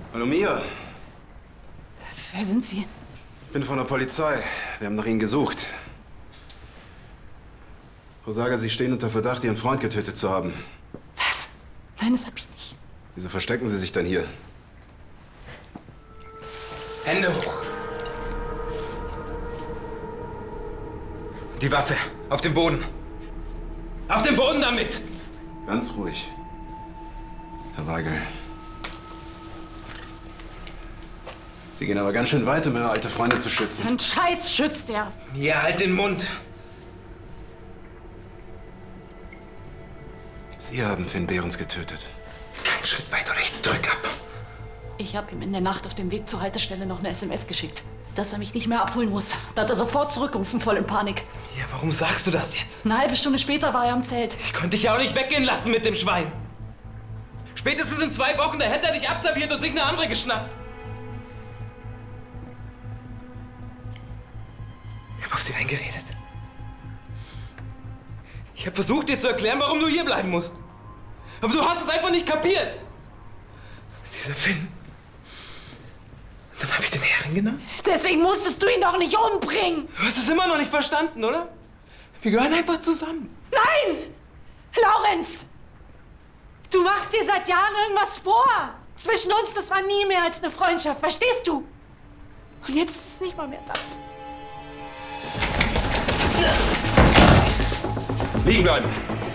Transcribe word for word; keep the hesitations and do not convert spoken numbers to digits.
Hallo Mia. Wer sind Sie? Ich bin von der Polizei. Wir haben nach Ihnen gesucht. Frau Sager, Sie stehen unter Verdacht, Ihren Freund getötet zu haben. Was? Nein, das habe ich nicht. Wieso verstecken Sie sich dann hier? Hände hoch. Die Waffe auf dem Boden. Auf dem Boden damit! Ganz ruhig. Herr Weigel. Sie gehen aber ganz schön weit, um Ihre alte Freundin zu schützen. Ein Scheiß schützt er. Mia, halt den Mund. Sie haben Finn Behrens getötet. Kein Schritt weiter oder ich drück ab. Ich habe ihm in der Nacht auf dem Weg zur Haltestelle noch eine S M S geschickt, dass er mich nicht mehr abholen muss. Da hat er sofort zurückgerufen, voll in Panik. Ja, warum sagst du das jetzt? Eine halbe Stunde später war er am Zelt. Ich konnte dich ja auch nicht weggehen lassen mit dem Schwein. Spätestens in zwei Wochen, da hätte er dich abserviert und sich eine andere geschnappt. Ich habe auf sie eingeredet. Ich habe versucht, dir zu erklären, warum du hier bleiben musst. Aber du hast es einfach nicht kapiert. Dieser Finn. Dann habe ich den Hering genommen. Deswegen musstest du ihn doch nicht umbringen. Du hast es immer noch nicht verstanden, oder? Wir gehören einfach zusammen. Nein! Laurenz! Du machst dir seit Jahren irgendwas vor. Zwischen uns, das war nie mehr als eine Freundschaft, verstehst du? Und jetzt ist es nicht mal mehr das. Liegen bleiben!